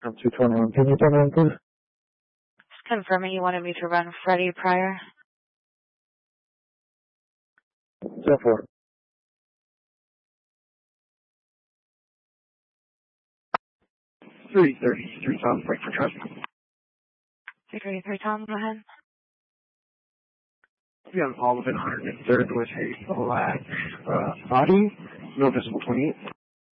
I'm 221. Can you tell me, please? Just confirming you wanted me to run Freddie Pryor. 4. 333 Tom, Frankfurt Trust. 333 Tom, go ahead. We have all of it 103rd with a black body, no visible 28.